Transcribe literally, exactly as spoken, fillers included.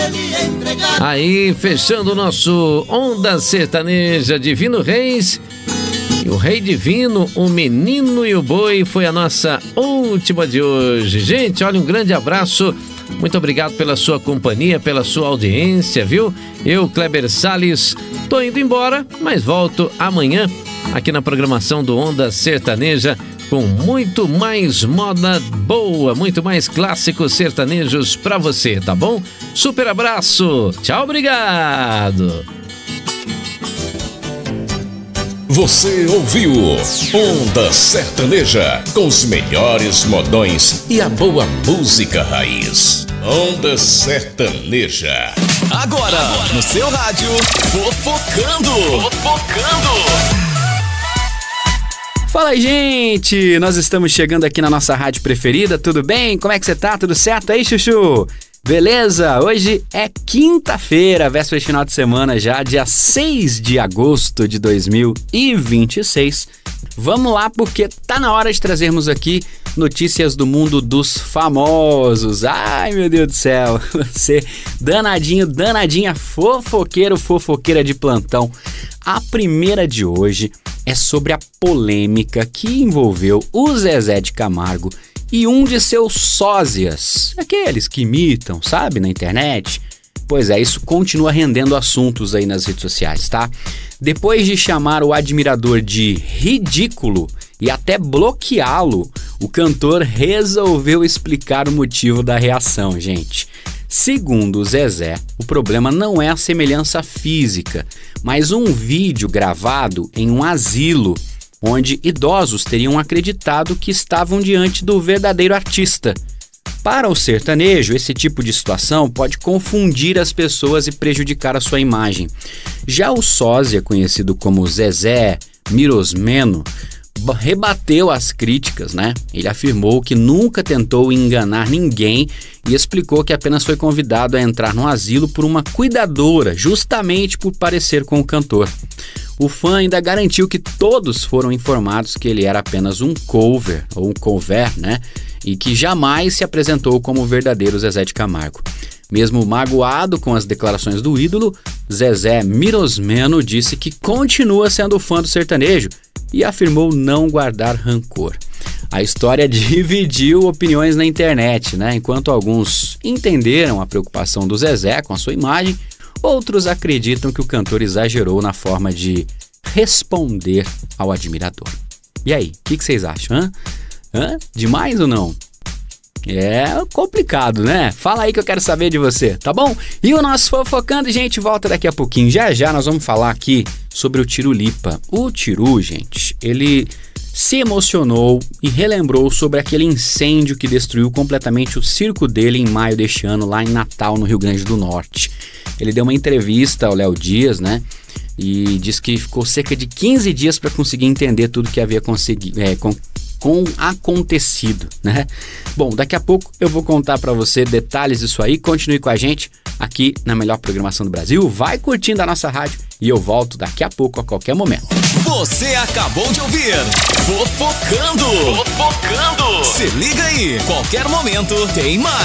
Aí, fechando o nosso Onda Sertaneja, Divino Reis e o Rei Divino, o Menino e o Boi, foi a nossa última de hoje. Gente, olha, um grande abraço, muito obrigado pela sua companhia, pela sua audiência, viu? Eu, Kleber Salles, tô indo embora, mas volto amanhã aqui na programação do Onda Sertaneja com muito mais moda boa, muito mais clássicos sertanejos pra você, tá bom? Super abraço, tchau, obrigado! Você ouviu Onda Sertaneja, com os melhores modões e a boa música raiz. Onda Sertaneja. Agora, no seu rádio, Fofocando. Fofocando. Fala aí, gente! Nós estamos chegando aqui na nossa rádio preferida, tudo bem? Como é que você tá? Tudo certo aí, Chuchu? Beleza? Hoje é quinta-feira, véspera de final de semana já, dia seis de agosto de dois mil e vinte e seis. Vamos lá, porque tá na hora de trazermos aqui notícias do mundo dos famosos. Ai, meu Deus do céu, você danadinho, danadinha, fofoqueiro, fofoqueira de plantão. A primeira de hoje é sobre a polêmica que envolveu o Zezé de Camargo e um de seus sósias, aqueles que imitam, sabe, na internet. Pois é, isso continua rendendo assuntos aí nas redes sociais, tá? Depois de chamar o admirador de ridículo e até bloqueá-lo, o cantor resolveu explicar o motivo da reação, gente. Segundo o Zezé, o problema não é a semelhança física, mas um vídeo gravado em um asilo, onde idosos teriam acreditado que estavam diante do verdadeiro artista. Para o sertanejo, esse tipo de situação pode confundir as pessoas e prejudicar a sua imagem. Já o sósia, conhecido como Zezé Mirosmeno, rebateu as críticas, né? Ele afirmou que nunca tentou enganar ninguém e explicou que apenas foi convidado a entrar no asilo por uma cuidadora, justamente por parecer com o cantor. O fã ainda garantiu que todos foram informados que ele era apenas um cover, ou um cover, né? E que jamais se apresentou como o verdadeiro Zezé de Camargo. Mesmo magoado com as declarações do ídolo, Zezé Mirosmeno disse que continua sendo fã do sertanejo e afirmou não guardar rancor. A história dividiu opiniões na internet, né? Enquanto alguns entenderam a preocupação do Zezé com a sua imagem, outros acreditam que o cantor exagerou na forma de responder ao admirador. E aí, o que, que vocês acham? Hã? Hã? Demais ou não? É complicado, né? Fala aí que eu quero saber de você, tá bom? E o nosso Fofocando, gente, volta daqui a pouquinho. Já já nós vamos falar aqui sobre o Tirulipa. O Tiru, gente, ele se emocionou e relembrou sobre aquele incêndio que destruiu completamente o circo dele em maio deste ano, lá em Natal, no Rio Grande do Norte. Ele deu uma entrevista ao Léo Dias, né? E disse que ficou cerca de quinze dias para conseguir entender tudo que havia conseguido, é, com, com acontecido, né? Bom, daqui a pouco eu vou contar para você detalhes disso aí. Continue com a gente aqui na melhor programação do Brasil. Vai curtindo a nossa rádio e eu volto daqui a pouco, a qualquer momento. Você acabou de ouvir Fofocando. Fofocando. Se liga aí, qualquer momento tem mais.